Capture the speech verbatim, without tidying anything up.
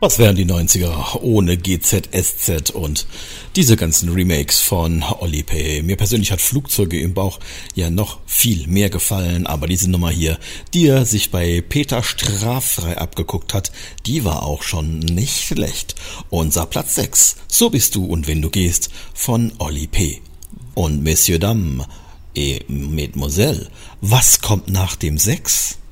Was wären die neunziger ohne G Z S Z und diese ganzen Remakes von Oli P? Mir persönlich hat Flugzeuge im Bauch ja noch viel mehr gefallen, aber diese Nummer hier, die er sich bei Peter straffrei abgeguckt hat, die war auch schon nicht schlecht. Unser Platz sechs, So bist du und wenn du gehst, von Oli P. Und Messieurs, Dames et Mesdemoiselles, was kommt nach dem sechs?